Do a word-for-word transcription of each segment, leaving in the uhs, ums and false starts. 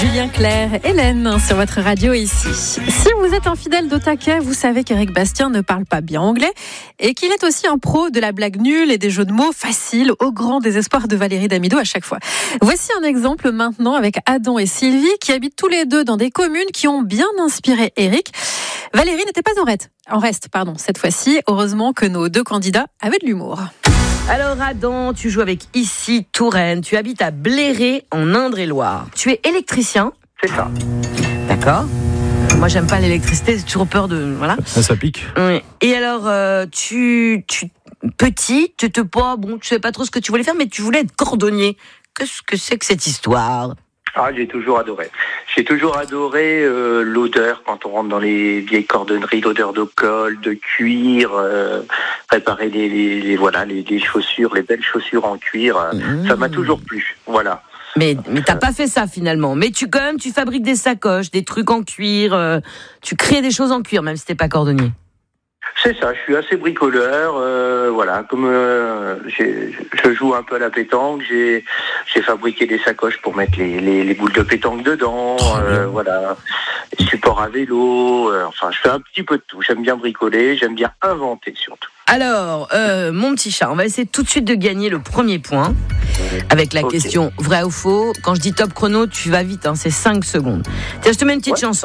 Julien Clerc, Hélène sur votre radio ici. Si vous êtes un fidèle de taquet, vous savez qu'Éric Bastien ne parle pas bien anglais et qu'il est aussi un pro de la blague nulle et des jeux de mots faciles au grand désespoir de Valérie Damido à chaque fois. Voici un exemple maintenant avec Adam et Sylvie qui habitent tous les deux dans des communes qui ont bien inspiré Éric. Valérie n'était pas en reste, en reste pardon, cette fois-ci. Heureusement que nos deux candidats avaient de l'humour. Alors Adam, tu joues avec Issy Touraine, tu habites à Bléré en Indre-et-Loire. Tu es électricien ? C'est ça. D'accord. Moi j'aime pas l'électricité, j'ai toujours peur de... Voilà. Ça, ça pique. Oui. Et alors, euh, tu, tu... Petit, tu te pas... Bon, tu savais pas trop ce que tu voulais faire, mais tu voulais être cordonnier. Qu'est-ce que c'est que cette histoire ? Ah, j'ai toujours adoré. J'ai toujours adoré euh, l'odeur quand on rentre dans les vieilles cordonneries, l'odeur de colle, de cuir, euh, préparer les, les, les voilà les, les chaussures, les belles chaussures en cuir. Mmh. Ça m'a toujours plu. Voilà. Mais mais t'as pas fait ça finalement. Mais tu quand même tu fabriques des sacoches, des trucs en cuir. Euh, tu crées des choses en cuir même si t'es pas cordonnier. C'est ça, je suis assez bricoleur, euh, voilà, comme euh, j'ai, je joue un peu à la pétanque, j'ai, j'ai fabriqué des sacoches pour mettre les, les, les boules de pétanque dedans, euh, voilà, les supports à vélo, euh, enfin je fais un petit peu de tout, j'aime bien bricoler, j'aime bien inventer surtout. Alors, euh, mon petit chat, on va essayer tout de suite de gagner le premier point avec la okay. question vrai ou faux. Quand je dis top chrono, tu vas vite, hein, c'est cinq secondes. Tiens, je te mets une petite ouais, chanson.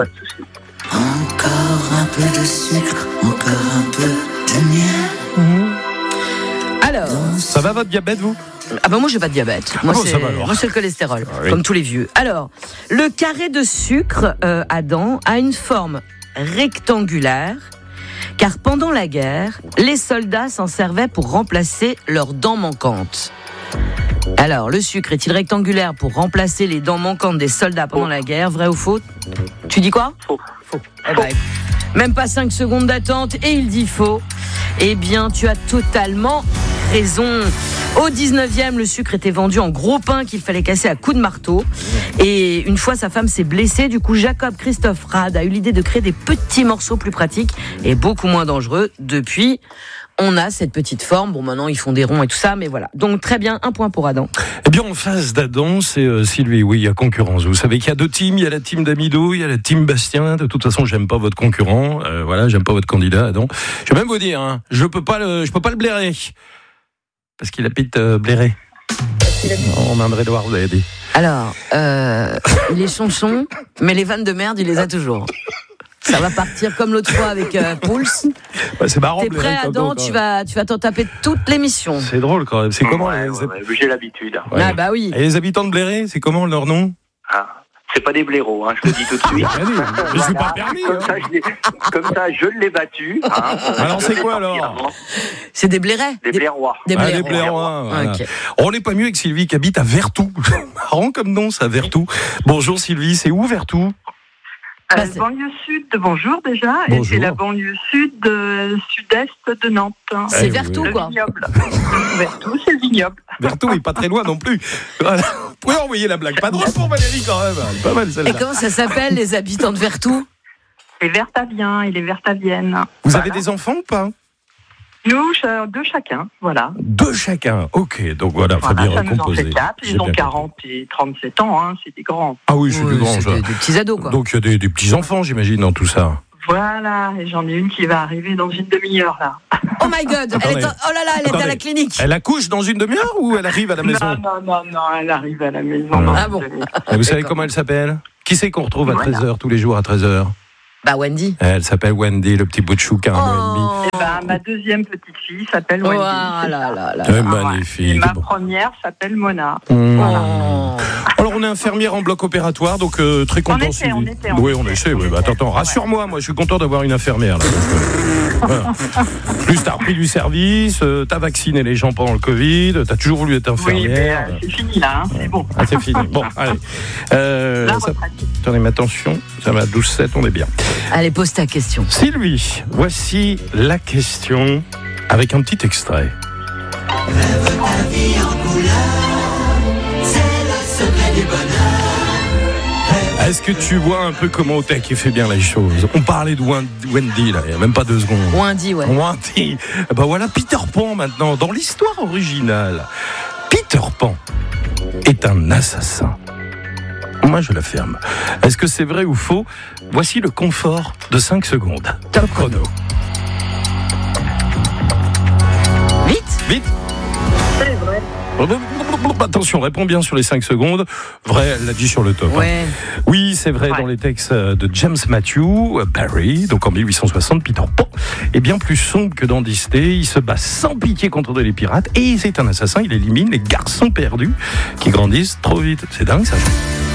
Encore un peu de sucre, encore un peu de miel. Mmh. Alors, ça va votre diabète, vous ? Ah ben moi j'ai pas de diabète. Moi, oh, c'est, ça va alors. moi c'est le cholestérol, ah, oui. comme tous les vieux. Alors, le carré de sucre, euh, Adam, a une forme rectangulaire, car pendant la guerre, les soldats s'en servaient pour remplacer leurs dents manquantes. Alors, le sucre est-il rectangulaire pour remplacer les dents manquantes des soldats pendant la guerre, vrai ou faux ? Tu dis quoi ? Faux. Faux. Eh ben, même pas cinq secondes d'attente et il dit faux. Eh bien, tu as totalement raison. Au dix-neuvième, le sucre était vendu en gros pain qu'il fallait casser à coups de marteau. Et une fois, sa femme s'est blessée. Du coup, Jacob Christophe Rade a eu l'idée de créer des petits morceaux plus pratiques et beaucoup moins dangereux. Depuis, on a cette petite forme. Bon, maintenant, ils font des ronds et tout ça, mais voilà. Donc, très bien, un point pour Adam. Eh bien, en face d'Adam, c'est euh, Sylvie. Oui, il y a concurrence. Vous savez qu'il y a deux teams. Il y a la team Damido, il y a la team Bastien. De toute façon, j'aime pas votre concurrent. Euh, voilà, j'aime pas votre candidat, Adam. Je vais même vous dire, hein, je peux pas le, je peux pas le blairer. Parce qu'il habite euh, Bléré. En Indre-et-Loire, vous avez dit. Alors, euh, il est chonchon, mais les vannes de merde, il les a toujours. Ça va partir comme l'autre fois avec euh, Pulse. Ouais, c'est marrant. T'es prêt, Adam ? Tu vas, tu vas t'en taper toute l'émission. C'est drôle quand même. C'est ouais, comment ouais, les... ouais, ouais, j'ai l'habitude. Ouais. Ah bah oui. Et les habitants de Bléré, c'est comment leur nom ? Ah. C'est pas des blaireaux, hein, je te dis tout de suite. Je ne voilà. suis pas permis. Comme, hein. ça, je l'ai, comme ça, je l'ai battu. Hein, alors, c'est quoi alors ? C'est des blairais ? Des blairois. Des blairois. blairois. Ah, des blairois voilà. Okay. On n'est pas mieux avec Sylvie qui habite à Vertou. Marrant comme nom, ça, Vertou. Bonjour Sylvie, c'est où Vertou ? Euh, banlieue sud, bonjour déjà, bonjour. Et c'est la banlieue sud, euh, sud-est de Nantes. C'est eh Vertou, oui. quoi. Vertou, c'est le vignoble. Vertou est pas très loin non plus. Voilà. Vous pouvez envoyer la blague. Pas drôle pour Valérie quand même. Pas mal celle-là. Et comment ça s'appelle, les habitants de Vertou ? Les Vertaviens et les Vertaviennes. Vous voilà. avez des enfants ou pas ? Nous, deux chacun, voilà. Deux chacun, ok. Donc voilà, voilà faut bien ça nous recomposer. en fait quatre. Ils ont quarante et trente-sept ans, hein, c'est des grands. Ah oui, c'est oui, des grands. C'est des, des petits ados, quoi. Donc il y a des, des petits-enfants, j'imagine, dans tout ça. Voilà, et j'en ai une qui va arriver dans une demi-heure, là. Oh my God, elle est en... oh là là, elle Attendez. est à la clinique. Elle accouche dans une demi-heure ou elle arrive à la maison ? Non, non, non, non, elle arrive à la maison. Ah, dans ah bon. Vous savez comment elle s'appelle ? Qui c'est qu'on retrouve à voilà. treize heures, tous les jours à treize heures ? Bah Wendy. Elle s'appelle Wendy, le petit bout de chou qui a un mois et demi. Et bah, ma deuxième petite fille s'appelle Wendy. Oh là là là. C'est Ah, magnifique. et ma bon. première s'appelle Mona. Mmh. Voilà. Oh. Alors on est infirmière en bloc opératoire, donc euh, très content. On essaie, on essaie, on oui, on essaie, essaie. on Oui, bah, essaie. attends, attends, rassure-moi, moi je suis content d'avoir une infirmière. Là, donc, euh, voilà. Plus t'as repris du service, euh, t'as vacciné les gens pendant le Covid, t'as toujours voulu être Oui, mais infirmière. euh, c'est fini là, hein, c'est bon. Ah, c'est fini. Bon, allez. Euh, La ça... retraite. Attendez, mais attention, ça va à douze sept, on est bien. Allez, pose ta question. Sylvie, voici la question avec un petit extrait. Rêve ta vie en couleur, c'est le secret du bonheur. Est-ce que tu vois un peu comment Otek fait bien les choses ? On parlait de Wendy, là, il n'y a même pas deux secondes. Wendy, ouais. Wendy. Ben voilà Peter Pan maintenant. Dans l'histoire originale, Peter Pan est un assassin. Moi, je l'affirme. Est-ce que c'est vrai ou faux? Voici le confort de cinq secondes. Top chrono. Vite Vite. C'est vrai. Attention, réponds bien sur les cinq secondes. Vrai, elle l'a dit sur le top. Ouais. Hein. Oui, c'est vrai, ouais. Dans les textes de James Matthew Barrie, donc en mille huit cent soixante, Peter Pan est bien plus sombre que dans Disney. Il se bat sans pitié contre les pirates et c'est un assassin. Il élimine les garçons perdus qui grandissent trop vite. C'est dingue ça.